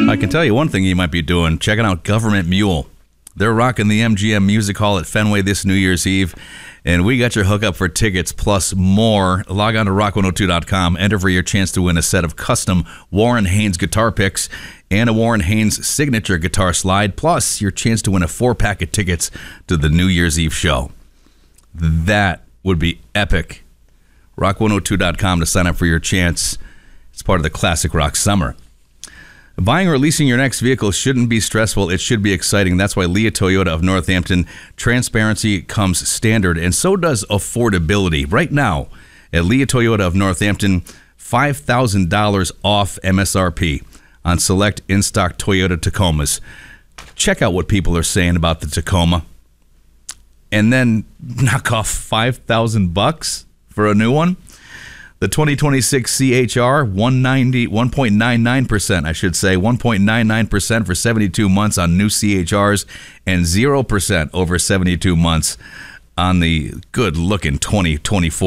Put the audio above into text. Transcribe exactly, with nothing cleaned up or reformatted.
I can tell you one thing you might be doing, checking out Government Mule. They're rocking the M G M Music Hall at Fenway this New Year's Eve, and we got your hookup for tickets plus more. Log on to rock one oh two dot com, enter for your chance to win a set of custom Warren Haynes guitar picks and a Warren Haynes signature guitar slide, plus your chance to win a four-pack of tickets to the New Year's Eve show. That would be epic. rock one oh two dot com to sign up for your chance. It's part of the Classic Rock Summer. Buying or leasing your next vehicle shouldn't be stressful. It should be exciting. That's why Leah Toyota of Northampton, transparency comes standard, and so does affordability. Right now, at Leah Toyota of Northampton, five thousand dollars off M S R P on select in-stock Toyota Tacomas. Check out what people are saying about the Tacoma, and then knock off five thousand bucks for a new one. The twenty twenty-six C H R, one point nine nine percent, I should say, one point nine nine percent for seventy-two months on new C H Rs, and zero percent over seventy-two months on the good-looking twenty twenty-four